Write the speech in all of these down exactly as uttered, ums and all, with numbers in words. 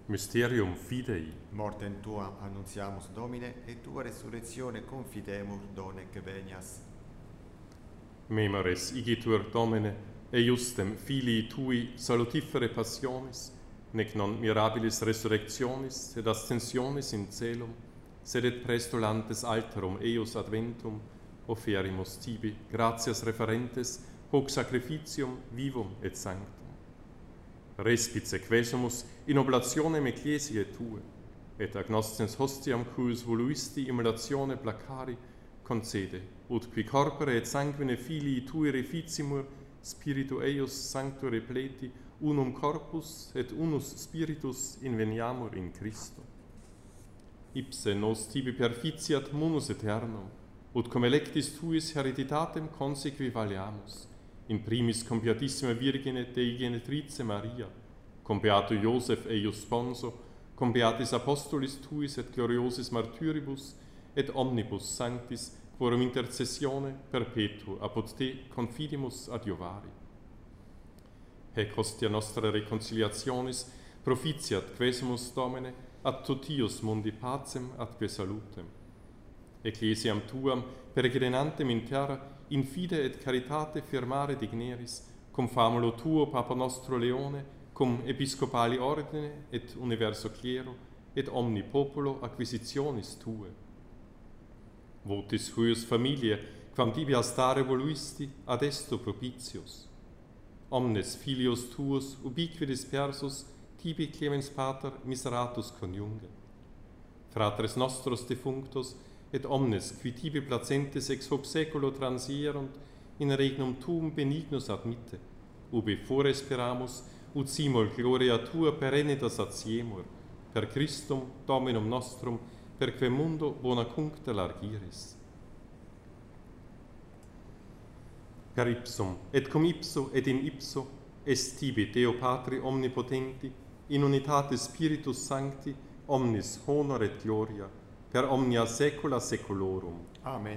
Mysterium Fidei. Mortem Tuam annunziamus, Domine, et Tua resurrectione confidemur, donec venias. Memores igitur Domine, eiustem filii Tui salutifere passionis, nec non mirabilis resurrectionis sed ascensionis in celum, sed et prestulantes alterum eius adventum, offerimus tibi gratias referentes hoc sacrificium vivum et sanctum. Respice quesumus in oblationem ecclesiae Tue, et agnoscens hostiam cuius voluisti immolatione placari, concede, ut qui corpore et sanguine filii Tui reficimur, spiritu eius sancto repleti, unum corpus et unus spiritus inveniamur in Christo. Ipse nos tibi perficiat munus aeternum, ut cum electis Tuis hereditatem consequi valeamus, in primis cum Beatissima Virgine Dei Genetrice Maria, cum Beato Iosef eius sponso, cum Beatis Apostolis Tuis et gloriosis martyribus, et omnibus sanctis, quorum intercessione perpetua apud Te confidimus adiovari. Hec hostia nostra reconciliationis propitiat quesumus, Domine, ad totius mundi pacem atque salutem. Ecclesiam Tuam peregrinantem in terra in fide et caritate firmare digneris, cum famulo Tuo Papa nostro Leone, cum episcopali ordine et universo clero, et omni populo acquisitionis Tue. Votis huius familiae, quam tibi astare voluisti, ad esto propitius. Omnes filios Tuos ubique dispersus, tibi clemens Pater miseratus coniunge. Fratres nostros defunctos, et omnes qui tibi placentes ex hoc saeculo transierunt, in regnum Tuum benignus admitte, ubi fore speramus, ut simul gloria Tua perennita satiemur, per Christum Dominum nostrum, per quem mundo bona cuncta largiris. Per ipsum, et cum ipso, et in ipso, est tibi Deo Patri omnipotenti, in unitate Spiritus Sancti, omnis honor et gloria, per omnia saecula saeculorum. Amen.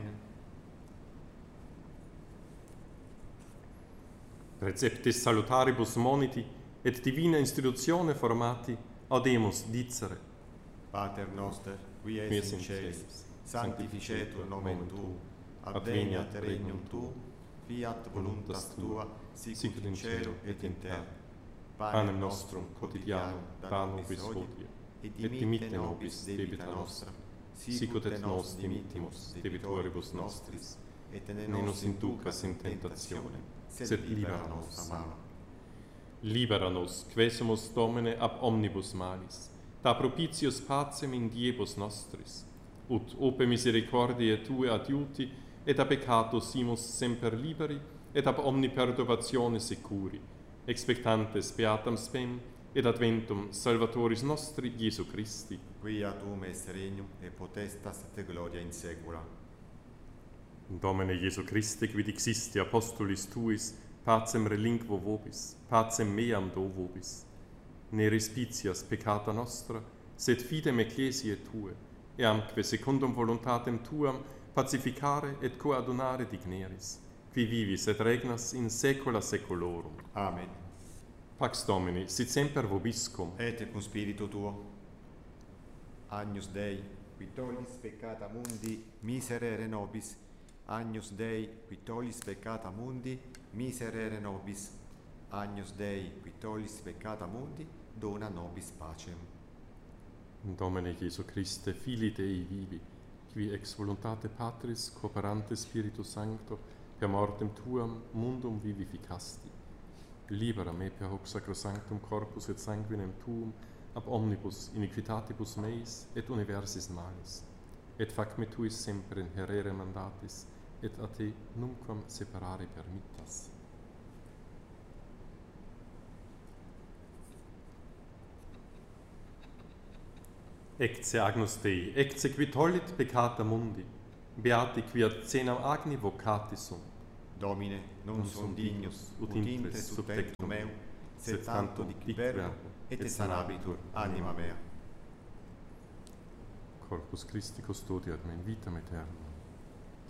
Preceptis salutaribus moniti, et divina institutione formati, audemus dicere. Pater noster, qui es Quies in celis, sanctificetur nomen Tuum, adveniat regnum Tuum, fiat voluntas Tua, sicut in cielo et in terra. Panem nostrum quotidianum da nobis hodie, et dimitte nobis debita nostra, sicut et nos dimittimus debitoribus nostris, et ne nos inducas in tentationem, sed libera nos a malo. Libera nos, quesumus Domine ab omnibus malis, da propitius pacem in diebus nostris, ut ope misericordiae Tue adiuti, et a peccato simus semper liberi, et ab omni perturbatione securi, expectantes beatam spem, et adventum Salvatoris nostri Iesu Christi. Quia Tuum est regnum, et potestas et gloria in saecula. Domine Iesu Christe, quid existi apostolis Tuis, pacem relinquo vobis, pacem meam do vobis. Ne respicias peccata nostra, sed fidem ecclesiae Tue, eamque secundum voluntatem Tuam pacificare et coadunare digneris, qui vivis et regnas in saecula saeculorum. Amen. Pax Domini, sit semper vobiscum. Et cum spiritu Tuo. Agnus Dei, qui tollis peccata mundi, miserere nobis. Agnus Dei, qui tollis peccata mundi, miserere nobis. Agnus Dei, qui tollis peccata mundi, dona nobis pacem. Domine Iesu Christe, Filii Dei vivi, qui ex voluntate Patris cooperante Spiritu Sancto, per mortem Tuam mundum vivificasti. Libera me per hoc sacrosanctum corpus et sanguinem Tuum, ab omnibus iniquitatibus meis et universis malis, et fac me Tuis semper inherere mandatis, et a Te numquam separare permittas. Ecce Agnus Dei, ecce qui tollit peccata mundi, beati qui ad cenam agni vocati sunt. Domine, non, non sum dignus, ut intre sub tectum meu, sed tanto dic verbo, et sanabitur anima mea. Corpus Christi custodiat me in vitam aeternam.